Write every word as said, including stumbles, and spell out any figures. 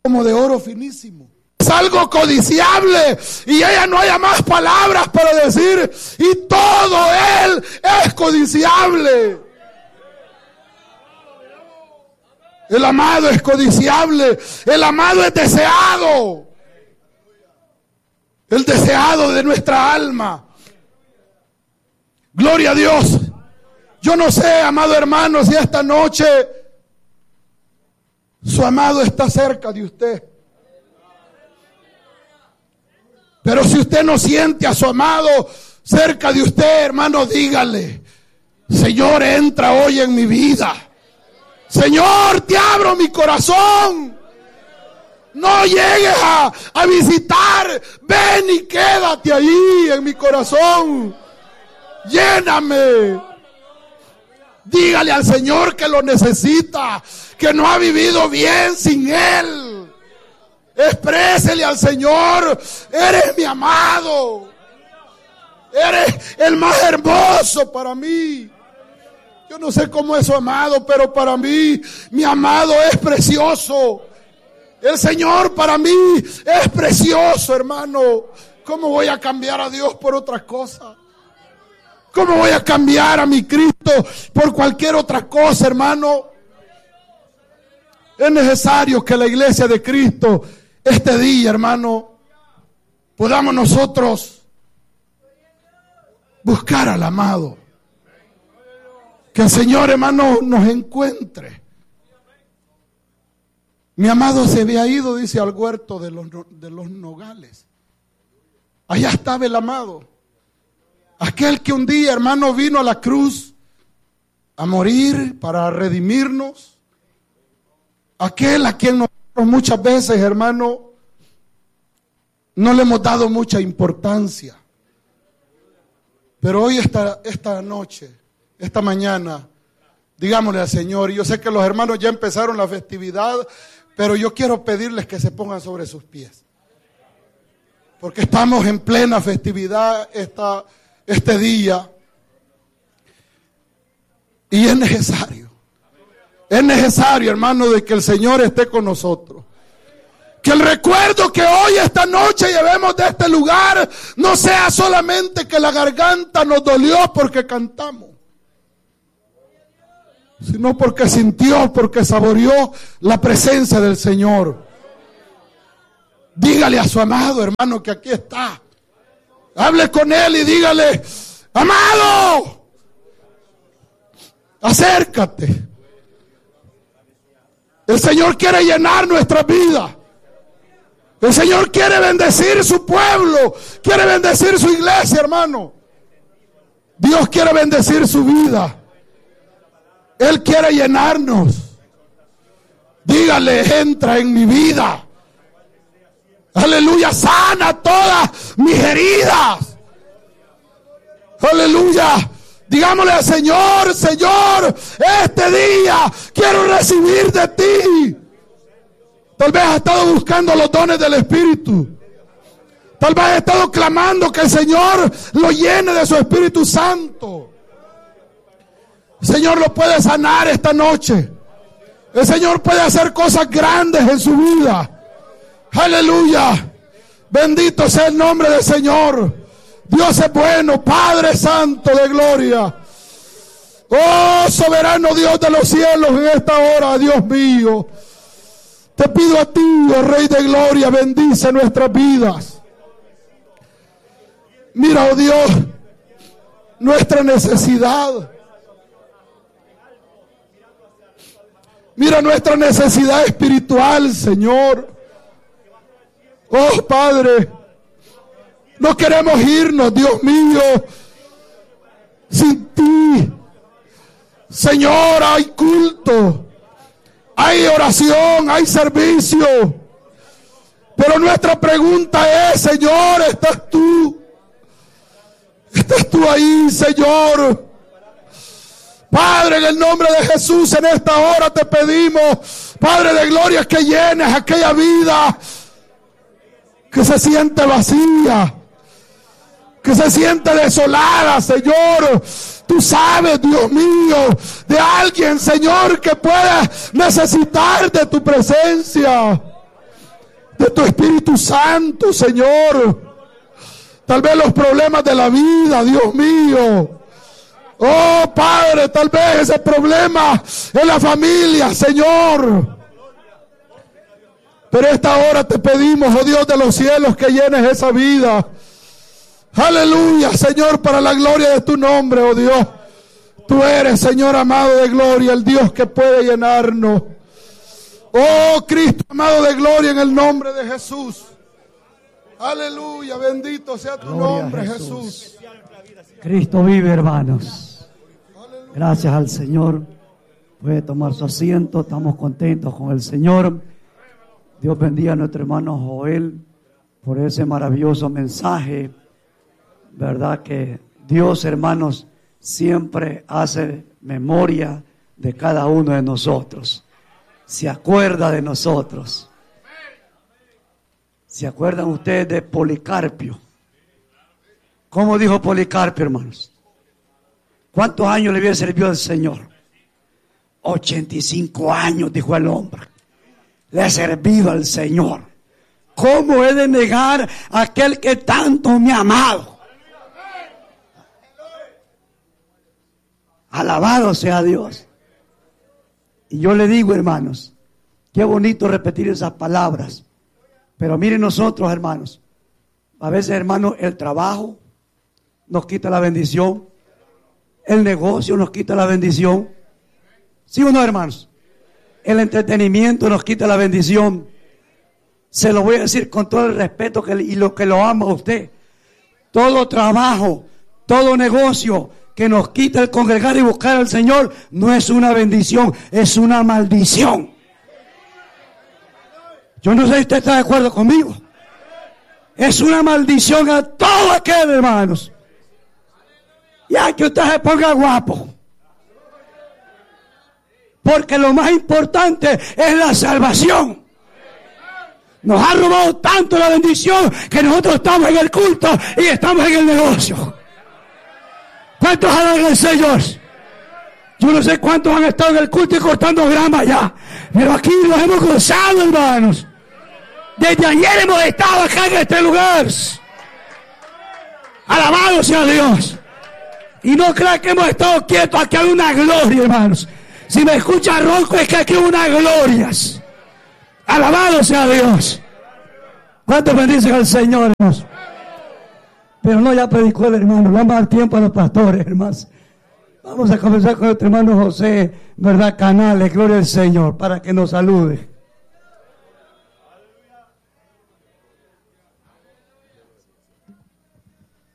como de oro finísimo. Es algo codiciable y ella no haya más palabras para decir, y todo él es codiciable. El amado es codiciable, el amado es deseado, el deseado de nuestra alma. Gloria a Dios. Yo no sé, amado hermano, si esta noche su amado está cerca de usted. Pero si usted no siente a su amado cerca de usted, hermano, dígale: Señor, entra hoy en mi vida. Señor, te abro mi corazón. No llegues a, a visitar. Ven y quédate ahí en mi corazón. Lléname. Dígale al Señor que lo necesita, que no ha vivido bien sin Él. Exprésele al Señor: eres mi amado. Eres el más hermoso para mí. Yo no sé cómo es su amado, pero para mí, mi amado es precioso. El Señor para mí es precioso, hermano. ¿Cómo voy a cambiar a Dios por otra cosa? ¿Cómo voy a cambiar a mi Cristo por cualquier otra cosa, hermano? Es necesario que la iglesia de Cristo este día, hermano, podamos nosotros buscar al amado. Que el Señor, hermano, nos encuentre. Mi amado se había ido, dice, al huerto de los, de los nogales. Allá estaba el amado. Aquel que un día, hermano, vino a la cruz a morir para redimirnos. Aquel a quien nosotros muchas veces, hermano, no le hemos dado mucha importancia. Pero hoy, esta, esta noche, esta mañana, digámosle al Señor, y yo sé que los hermanos ya empezaron la festividad, pero yo quiero pedirles que se pongan sobre sus pies. Porque estamos en plena festividad esta, este día. Y es necesario, es necesario, hermano, de que el Señor esté con nosotros. Que el recuerdo que hoy, esta noche, llevemos de este lugar no sea solamente que la garganta nos dolió porque cantamos, sino porque sintió, porque saboreó la presencia del Señor. Dígale a su amado, hermano, que aquí está. Hable con él y dígale: amado, acércate. El Señor quiere llenar nuestra vida. El Señor quiere bendecir su pueblo, quiere bendecir su iglesia, hermano. Dios quiere bendecir su vida. Él quiere llenarnos. Dígale: entra en mi vida. Aleluya, sana todas mis heridas. Aleluya. Digámosle al Señor: Señor, este día quiero recibir de ti. Tal vez has estado buscando los dones del Espíritu. Tal vez has estado clamando que el Señor lo llene de su Espíritu Santo. El Señor lo puede sanar esta noche. El Señor puede hacer cosas grandes en su vida. Aleluya. Bendito sea el nombre del Señor. Dios es bueno, Padre Santo de gloria. Oh, soberano Dios de los cielos, en esta hora, Dios mío, te pido a ti, oh Rey de gloria, bendice nuestras vidas. Mira, oh Dios, nuestra necesidad. Mira nuestra necesidad espiritual, Señor. Oh, Padre, no queremos irnos, Dios mío, sin ti. Señor, hay culto, hay oración, hay servicio. Pero nuestra pregunta es: Señor, ¿estás tú? ¿Estás tú ahí, Señor? Padre, en el nombre de Jesús, en esta hora te pedimos, Padre de gloria, que llenes aquella vida que se siente vacía, que se siente desolada, Señor. Tú sabes, Dios mío, de alguien, Señor, que pueda necesitar de tu presencia. de tu Espíritu Santo, Señor. Tal vez los problemas de la vida, Dios mío. Oh, Padre, tal vez ese problema en la familia, Señor. Pero esta hora te pedimos, oh Dios de los cielos, que llenes esa vida. Aleluya, Señor, para la gloria de tu nombre, oh Dios. Tú eres, Señor amado de gloria, el Dios que puede llenarnos. Oh, Cristo amado de gloria, en el nombre de Jesús. Aleluya, bendito sea tu gloria nombre, Jesús. Jesús. Cristo vive, hermanos. Gracias al Señor. Puede tomar su asiento. Estamos contentos con el Señor. Dios bendiga a nuestro hermano Joel por ese maravilloso mensaje. Verdad que Dios, hermanos, siempre hace memoria de cada uno de nosotros. Se acuerda de nosotros. ¿Se acuerdan ustedes de Policarpio? ¿Cómo dijo Policarpio, hermanos? ¿Cuántos años le había servido al Señor? ochenta y cinco años, dijo el hombre. Le he servido al Señor. ¿Cómo he de negar a aquel que tanto me ha amado? Alabado sea Dios. Y yo le digo, hermanos, qué bonito repetir esas palabras. Pero miren nosotros, hermanos, a veces, hermanos, el trabajo nos quita la bendición. El negocio nos quita la bendición. ¿Sí o no, hermanos? El entretenimiento nos quita la bendición. Se lo voy a decir con todo el respeto que, y lo que lo amo a usted. Todo trabajo, todo negocio que nos quita el congregar y buscar al Señor no es una bendición, es una maldición. Yo no sé si usted está de acuerdo conmigo. Es una maldición a todo aquel, hermanos. Ya que usted se ponga guapo. Porque lo más importante es la salvación. Nos ha robado tanto la bendición que nosotros estamos en el culto y estamos en el negocio. ¿Cuántos alaban al Señor? Yo no sé cuántos han estado en el culto y cortando grama ya. Pero aquí nos hemos gozado, hermanos. Desde ayer hemos estado acá en este lugar. Alabado sea Dios. Y no crean que hemos estado quietos. Aquí hay una gloria, hermanos. Si me escucha ronco es que aquí hay una gloria. Alabado sea Dios. ¿Cuántos bendicen al Señor, hermanos? Pero no, ya predicó el hermano. Vamos a dar tiempo a los pastores, hermanos. Vamos a comenzar con nuestro hermano José, ¿verdad? Canales, gloria al Señor, para que nos salude.